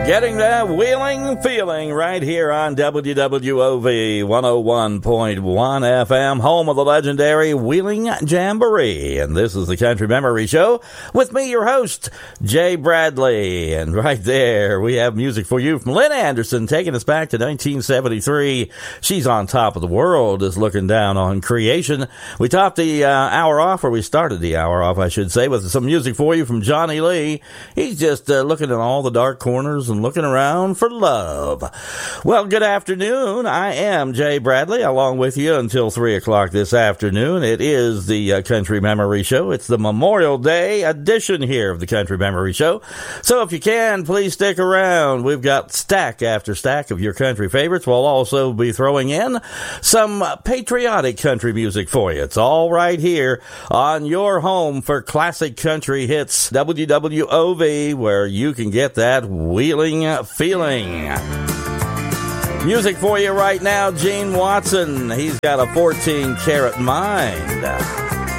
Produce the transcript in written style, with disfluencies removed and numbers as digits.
Getting that wheeling feeling right here on WWOV 101.1 FM, home of the legendary Wheeling Jamboree. And this is the Country Memory Show with me, your host, Jay Bradley. And right there, we have music for you from Lynn Anderson, taking us back to 1973. She's on top of the world, is looking down on creation. We topped the hour off, or we started the hour off, I should say, with some music for you from Johnny Lee. He's just looking in all the dark corners and looking around for love. Well, good afternoon. I am Jay Bradley, along with you until 3 o'clock this afternoon. It is the Country Memory Show. It's the Memorial Day edition here of the Country Memory Show. So if you can, please stick around. We've got stack after stack of your country favorites. We'll also be throwing in some patriotic country music for you. It's all right here on your home for classic country hits, WWOV, where you can get that wheeling feeling. Music for you right now, Gene Watson. He's got a 14-karat mind.